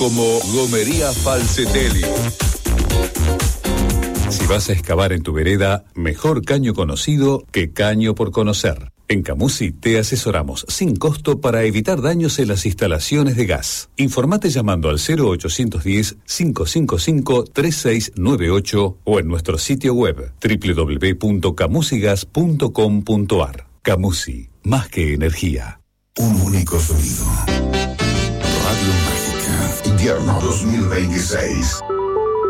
como Gomería Falcetelli. Si vas a excavar en tu vereda, mejor caño conocido que caño por conocer. En Camusi te asesoramos sin costo para evitar daños en las instalaciones de gas. Informate llamando al 0810-555-3698 o en nuestro sitio web www.camusigas.com.ar. Camusi, más que energía. Un único sonido. Radio Mágica. Invierno 2026.